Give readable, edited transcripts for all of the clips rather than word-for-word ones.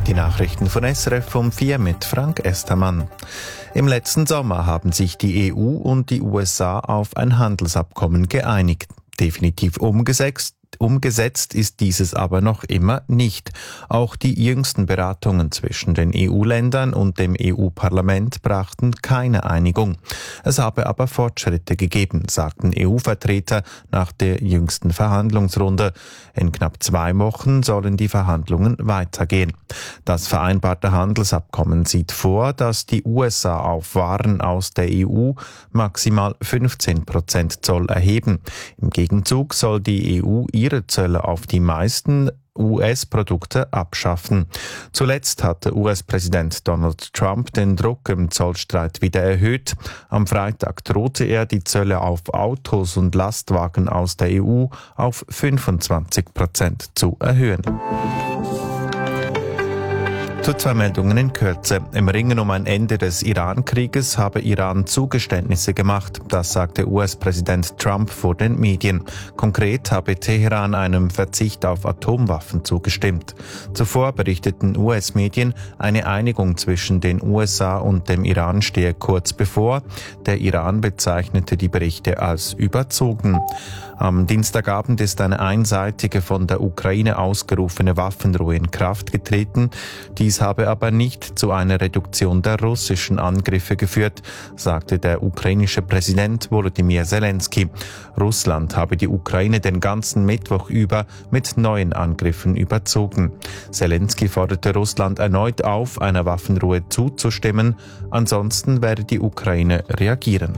Die Nachrichten von SRF um 4 mit Frank Estermann. Im letzten Sommer haben sich die EU und die USA auf ein Handelsabkommen geeinigt. Definitiv umgesetzt ist dieses aber noch immer nicht. Auch die jüngsten Beratungen zwischen den EU-Ländern und dem EU-Parlament brachten keine Einigung. Es habe aber Fortschritte gegeben, sagten EU-Vertreter nach der jüngsten Verhandlungsrunde. In knapp 2 Wochen sollen die Verhandlungen weitergehen. Das vereinbarte Handelsabkommen sieht vor, dass die USA auf Waren aus der EU maximal 15% Zoll erheben. Im Gegenzug soll die EU ihre Zölle auf die meisten US-Produkte abschaffen. Zuletzt hatte US-Präsident Donald Trump den Druck im Zollstreit wieder erhöht. Am Freitag drohte er, die Zölle auf Autos und Lastwagen aus der EU auf 25% zu erhöhen. Zu 2 Meldungen in Kürze. Im Ringen um ein Ende des Iran-Krieges habe Iran Zugeständnisse gemacht. Das sagte US-Präsident Trump vor den Medien. Konkret habe Teheran einem Verzicht auf Atomwaffen zugestimmt. Zuvor berichteten US-Medien, eine Einigung zwischen den USA und dem Iran stehe kurz bevor. Der Iran bezeichnete die Berichte als überzogen. Am Dienstagabend ist eine einseitige von der Ukraine ausgerufene Waffenruhe in Kraft getreten. Dies habe aber nicht zu einer Reduktion der russischen Angriffe geführt, sagte der ukrainische Präsident Volodymyr Zelensky. Russland habe die Ukraine den ganzen Mittwoch über mit neuen Angriffen überzogen. Zelensky forderte Russland erneut auf, einer Waffenruhe zuzustimmen, ansonsten werde die Ukraine reagieren.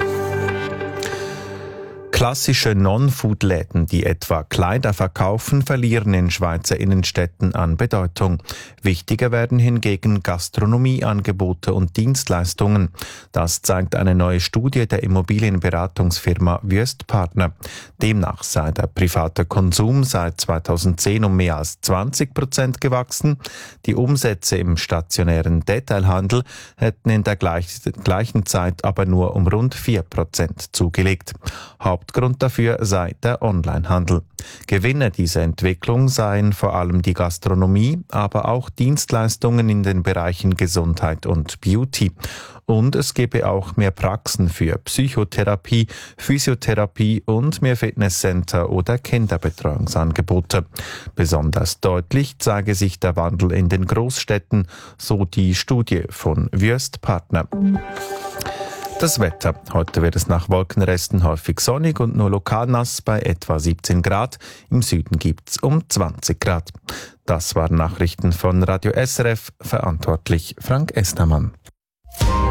Klassische Non-Food-Läden, die etwa Kleider verkaufen, verlieren in Schweizer Innenstädten an Bedeutung. Wichtiger werden hingegen Gastronomieangebote und Dienstleistungen. Das zeigt eine neue Studie der Immobilienberatungsfirma Wüest Partner. Demnach sei der private Konsum seit 2010 um mehr als 20% gewachsen. Die Umsätze im stationären Detailhandel hätten in der gleichen Zeit aber nur um rund 4% zugelegt. Hauptgrund dafür sei der Onlinehandel. Gewinner dieser Entwicklung seien vor allem die Gastronomie, aber auch Dienstleistungen in den Bereichen Gesundheit und Beauty. Und es gebe auch mehr Praxen für Psychotherapie, Physiotherapie und mehr Fitnesscenter oder Kinderbetreuungsangebote. Besonders deutlich zeige sich der Wandel in den Großstädten, so die Studie von Wüest Partner. Das Wetter. Heute wird es nach Wolkenresten häufig sonnig und nur lokal nass bei etwa 17 Grad. Im Süden gibt's um 20 Grad. Das waren Nachrichten von Radio SRF, verantwortlich Frank Estermann.